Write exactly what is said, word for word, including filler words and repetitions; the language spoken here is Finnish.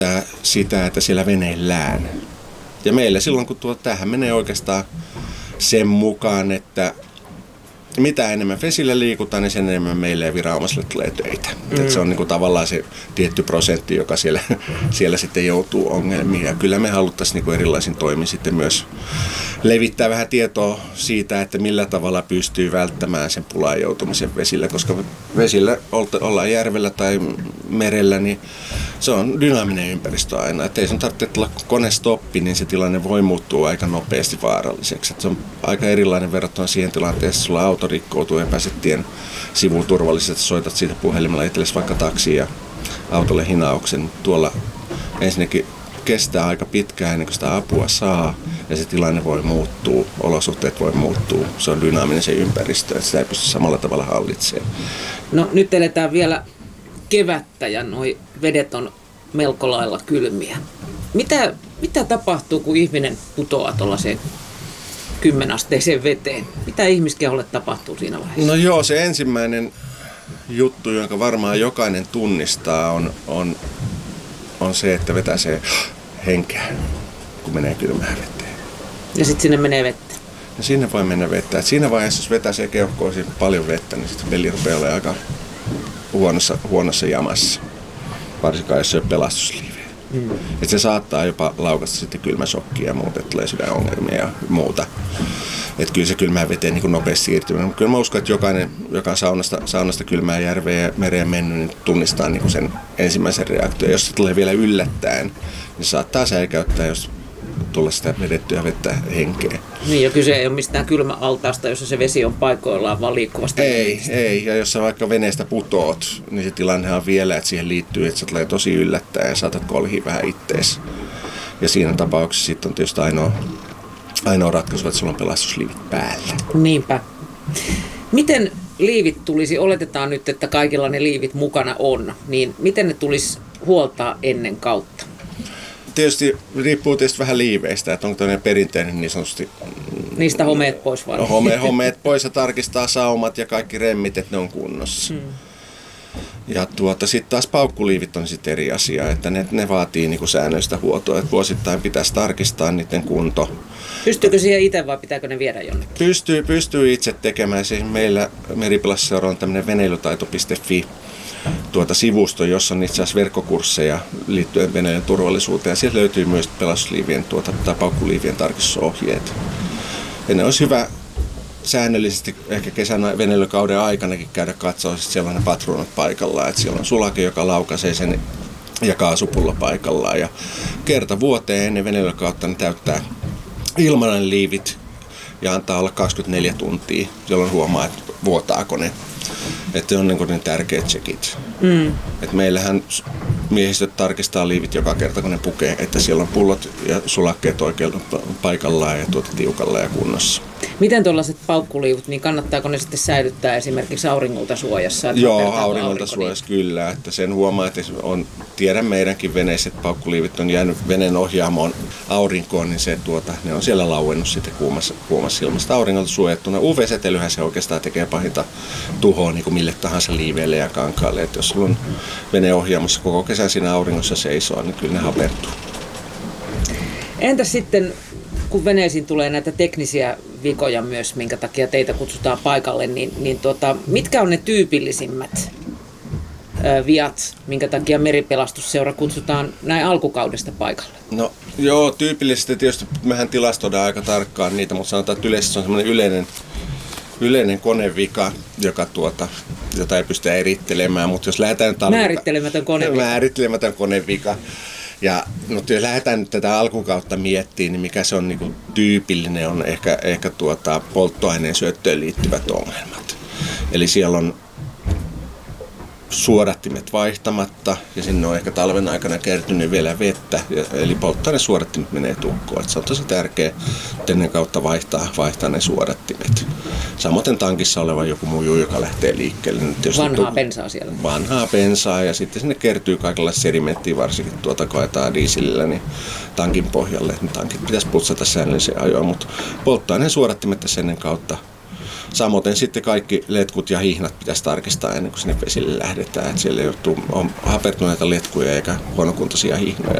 sitä, että siellä veneillään. Ja meillä silloin, kun tuo, tämähän menee oikeastaan sen mukaan, että mitä enemmän vesillä liikutaan, niin sen enemmän meille ja viranomaisille tulee töitä. Mm. Se on niin kuin tavallaan se tietty prosentti, joka siellä, siellä sitten joutuu ongelmiin. Ja kyllä me haluttaisiin niin kuin erilaisin toimin sitten myös levittää vähän tietoa siitä, että millä tavalla pystyy välttämään sen pulaan joutumisen vesillä. Koska vesillä ollaan järvellä tai merellä, niin se on dynaaminen ympäristö aina. Että ei sun tarvitse tulla konestoppi, niin se tilanne voi muuttua aika nopeasti vaaralliseksi. Että se on aika erilainen verrattuna siihen tilanteeseen, sulla auto rikkoutuu ja pääset tien sivuun turvallisesti, soitat siitä puhelimella itsellesi vaikka taksiin ja autolle hinauksen. Tuolla ensinnäkin kestää aika pitkään ennen kuin sitä apua saa ja se tilanne voi muuttua, olosuhteet voi muuttua. Se on dynaaminen se ympäristö, että sitä ei pysty samalla tavalla hallitsemaan. No nyt eletään vielä kevättä ja noi vedet on melko lailla kylmiä. Mitä, mitä tapahtuu, kun ihminen putoaa tuollaiseen kymmenasteiseen veteen? Mitä ihmiskeholle tapahtuu siinä vaiheessa? No joo, se ensimmäinen juttu, jonka varmaan jokainen tunnistaa, on, on, on se, että vetäisee henkeä, kun menee kylmään veteen. Ja sitten sinne menee vettä? Ja sinne voi mennä vettä. Et siinä vaiheessa, jos vetäisee keuhkoihin paljon vettä, niin sitten veli rupeaa olemaan aika huonossa, huonossa jamassa. Varsinkaan, jos se on pelastusliivi. Mm. Et se saattaa jopa laukasta sitten kylmäsokkia ja muuta, että tulee sydänongelmia ja muuta. Että kyllä se kylmään veteen niin nopeasti siirtymään. Mutta kyllä mä uskon, että jokainen, joka on saunasta, saunasta kylmään järveen ja mereen mennyt, niin tunnistaa niin sen ensimmäisen reaktion. Jos se tulee vielä yllättäen, niin saattaa säikäyttää, jos tulla sitä vedettyä vettä henkeä. Niin, ja kyse ei ole mistään kylmäaltaasta, jossa se vesi on paikoillaan, vaan liikkuvasta. Ei, venestä. ei. Ja jos sä vaikka veneestä putoot, niin se tilanne on vielä, että siihen liittyy, että se tulee tosi yllättäen ja saatat kolhia vähän ittees. Ja siinä tapauksessa sitten on tietysti ainoa, ainoa ratkaisu, että sulla on pelastusliivit päällä. Niinpä. Miten liivit tulisi, oletetaan nyt, että kaikilla ne liivit mukana on, niin miten ne tulisi huoltaa ennen kautta? Tietysti riippuu tietysti vähän liiveistä, että onko tämmöinen perinteinen niin sanotusti... Niistä homeet pois vaan. Home, homeet pois ja tarkistaa saumat ja kaikki remmit, että ne on kunnossa. Hmm. Ja tuota, sitten taas paukkuliivit on sitten eri asia, että ne, ne vaatii niinku säännöistä huoltoa, että vuosittain pitäisi tarkistaa niiden kunto. Pystyykö siihen itse vai pitääkö ne viedä jonnekin? Pystyy, pystyy itse tekemään. Siis meillä Meripelastusseura on tämmöinen veneilytaito piste fi tuota sivusto, jossa on itse asiassa verkkokursseja liittyen veneiden turvallisuuteen. Sieltä löytyy myös pelastusliivien tuota, tai paukkuliivien tarkistusohjeet. Ja ne olisi hyvä säännöllisesti ehkä kesän veneilykauden aikanakin käydä katsoa, että siellä on ne patruunat paikallaan, että siellä on sulake, joka laukaisee sen ja kaasupullo paikallaan. Ja kerta vuoteen ennen veneilykautta ne täyttää ilmanen liivit ja antaa olla kaksikymmentäneljä tuntia, jolloin huomaa, että vuotaako ne. Että on niin, niin tärkeät tsekit. Mm. Et meillähän miehistöt tarkistaa liivit joka kerta, kun ne pukee, että siellä on pullot ja sulakkeet oikealla paikallaan ja tuota tiukalla ja kunnossa. Miten tuollaiset paukkuliivut, niin kannattaako ne sitten säilyttää esimerkiksi auringolta suojassa? Joo, auringolta suojassa kyllä. Että sen huomaa, että on, tiedän meidänkin veneissä, että paukkuliivit on jäänyt veneen ohjaamoon aurinkoon, niin se, tuota, ne on siellä lauennut sitten kuumassa, kuumassa ilmasta auringolta suojattuna. U V-säteilyhän se oikeastaan tekee pahinta tuhoa niin kuin mille tahansa liiveille ja kankaalle. Että jos sulla on vene ohjaamossa koko kesän siinä auringossa seisoo, niin kyllä ne hapertuu. Entäs sitten, kun veneisiin tulee näitä teknisiä vikoja myös, minkä takia teitä kutsutaan paikalle, niin, niin tuota, mitkä on ne tyypillisimmät ö, viat, minkä takia Meripelastusseura kutsutaan näin alkukaudesta paikalle? No joo, tyypillisesti tietysti mehän tilastoidaan aika tarkkaan niitä, mutta sanotaan, että yleisesti se on semmoinen yleinen, yleinen konevika, joka tuota, jota ei pystytä erittelemään, mutta jos lähdetään... Talvika, määrittelemätön konevika. Määrittelemätön konevika. Ja no, jos lähdetään nyt tätä alkukautta miettimään, niin mikä se on niin kuin tyypillinen, on ehkä, ehkä tuota, polttoaineen syöttöön liittyvät ongelmat. Eli siellä on suodattimet vaihtamatta ja sinne on ehkä talven aikana kertynyt vielä vettä, eli polttoainesuodattimet menee tukkoon. Se on tosi tärkeää ennen kautta vaihtaa, vaihtaa ne suodattimet. Samoin tankissa oleva joku muu, joka lähtee liikkeelle. Vanhaa tu- bensaa siellä. Vanhaa bensaa ja sitten sinne kertyy kaikenlaista sedimenttiä, varsinkin tuota koetaan dieselillä niin tankin pohjalle. Tankit pitäisi putsata säännölliseen ajoon, mutta polttoaineen suodattimet tässä ennen kautta Samoin sitten kaikki letkut ja hihnat pitäisi tarkistaa ennen kuin sinne vesille lähdetään. Että siellä ei ole, on hapertuneita letkuja eikä huonokuntoisia hihnoja.